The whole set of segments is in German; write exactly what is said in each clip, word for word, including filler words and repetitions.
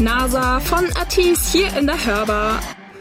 NASA von Atis hier in der Hörbar.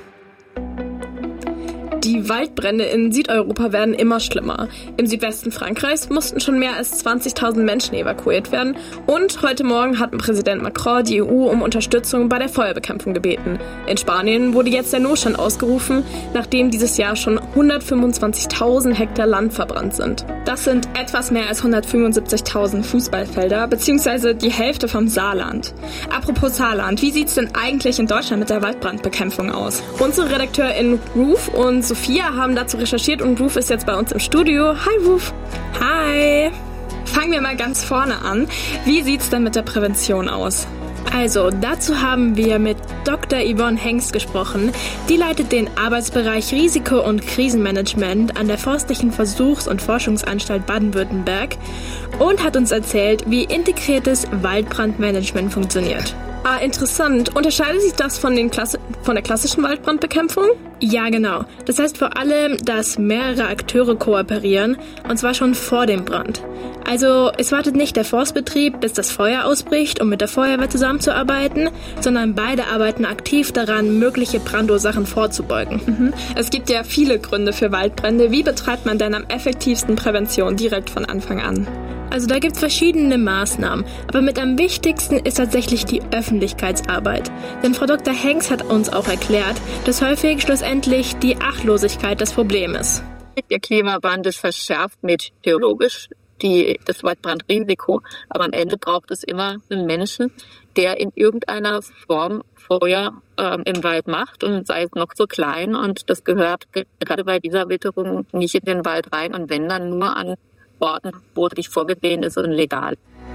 Die Waldbrände in Südeuropa werden immer schlimmer. Im Südwesten Frankreichs mussten schon mehr als zwanzigtausend Menschen evakuiert werden. Und heute Morgen hat Präsident Macron die E U um Unterstützung bei der Feuerbekämpfung gebeten. In Spanien wurde jetzt der Notstand ausgerufen, nachdem dieses Jahr schon hundertfünfundzwanzigtausend Hektar Land verbrannt sind. Das sind etwas mehr als hundertfünfundsiebzigtausend Fußballfelder, beziehungsweise die Hälfte vom Saarland. Apropos Saarland, wie sieht's denn eigentlich in Deutschland mit der Waldbrandbekämpfung aus? Unsere RedakteurInnen Ruth und Sophia haben dazu recherchiert und Ruth ist jetzt bei uns im Studio. Hi Ruth. Hi. Fangen wir mal ganz vorne an. Wie sieht's denn mit der Prävention aus? Also, dazu haben wir mit Doktor Yvonne Hengst gesprochen. Die leitet den Arbeitsbereich Risiko- und Krisenmanagement an der Forstlichen Versuchs- und Forschungsanstalt Baden-Württemberg und hat uns erzählt, wie integriertes Waldbrandmanagement funktioniert. Ah, interessant. Unterscheidet sich das von, den Klasse- von der klassischen Waldbrandbekämpfung? Ja, genau. Das heißt vor allem, dass mehrere Akteure kooperieren, und zwar schon vor dem Brand. Also es wartet nicht der Forstbetrieb, bis das Feuer ausbricht, um mit der Feuerwehr zusammenzuarbeiten, sondern beide arbeiten aktiv daran, mögliche Brandursachen vorzubeugen. Mhm. Es gibt ja viele Gründe für Waldbrände. Wie betreibt man denn am effektivsten Prävention direkt von Anfang an? Also da gibt es verschiedene Maßnahmen, aber mit am wichtigsten ist tatsächlich die Öffentlichkeitsarbeit. Denn Frau Doktor Hengst hat uns auch erklärt, dass häufig schlussendlich die Achtlosigkeit das Problem ist. Der Klimawandel verschärft meteorologisch die, das Waldbrandrisiko, aber am Ende braucht es immer einen Menschen, der in irgendeiner Form Feuer ähm, im Wald macht und sei es noch so klein, und das gehört gerade bei dieser Witterung nicht in den Wald rein und wenn dann nur an Orten, wo es nicht vorgesehen ist und legal.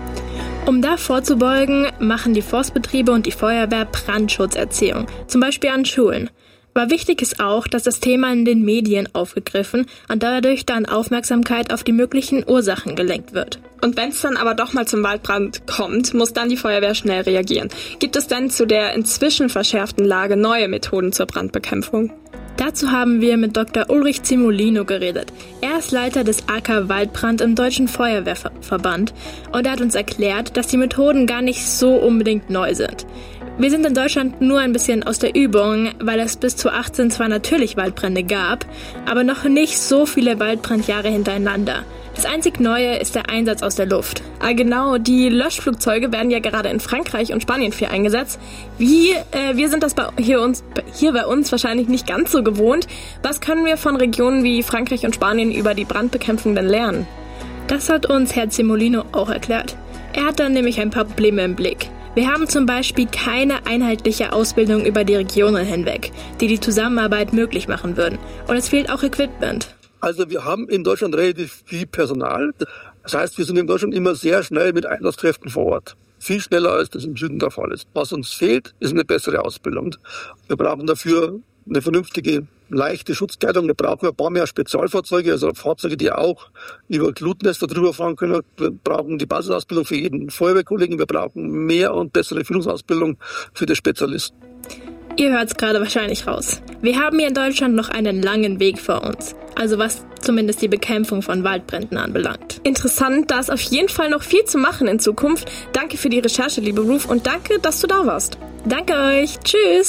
Um da vorzubeugen, machen die Forstbetriebe und die Feuerwehr Brandschutzerziehung, zum Beispiel an Schulen. Aber wichtig ist auch, dass das Thema in den Medien aufgegriffen und dadurch dann Aufmerksamkeit auf die möglichen Ursachen gelenkt wird. Und wenn es dann aber doch mal zum Waldbrand kommt, muss dann die Feuerwehr schnell reagieren. Gibt es denn zu der inzwischen verschärften Lage neue Methoden zur Brandbekämpfung? Dazu haben wir mit Doktor Ulrich Cimolino geredet. Er ist Leiter des A K Waldbrand im Deutschen Feuerwehrverband und er hat uns erklärt, dass die Methoden gar nicht so unbedingt neu sind. Wir sind in Deutschland nur ein bisschen aus der Übung, weil es bis zu achtzehn zwar natürlich Waldbrände gab, aber noch nicht so viele Waldbrandjahre hintereinander. Das einzig Neue ist der Einsatz aus der Luft. Ah genau, die Löschflugzeuge werden ja gerade in Frankreich und Spanien viel eingesetzt. Wie, äh, wir sind das bei, hier, uns, hier bei uns wahrscheinlich nicht ganz so gewohnt. Was können wir von Regionen wie Frankreich und Spanien über die Brandbekämpfung denn lernen? Das hat uns Herr Cimolino auch erklärt. Er hat dann nämlich ein paar Probleme im Blick. Wir haben zum Beispiel keine einheitliche Ausbildung über die Regionen hinweg, die die Zusammenarbeit möglich machen würden. Und es fehlt auch Equipment. Also wir haben in Deutschland relativ viel Personal. Das heißt, wir sind in Deutschland immer sehr schnell mit Einsatzkräften vor Ort. Viel schneller, als das im Süden der Fall ist. Was uns fehlt, ist eine bessere Ausbildung. Wir brauchen dafür eine vernünftige, leichte Schutzkleidung. Wir brauchen ein paar mehr Spezialfahrzeuge, also Fahrzeuge, die auch über Glutnester drüber fahren können. Wir brauchen die Basisausbildung für jeden Feuerwehrkollegen. Wir brauchen mehr und bessere Führungsausbildung für die Spezialisten. Ihr hört es gerade wahrscheinlich raus. Wir haben hier in Deutschland noch einen langen Weg vor uns. Also was zumindest die Bekämpfung von Waldbränden anbelangt. Interessant, da ist auf jeden Fall noch viel zu machen in Zukunft. Danke für die Recherche, liebe Ruth, und danke, dass du da warst. Danke euch. Tschüss.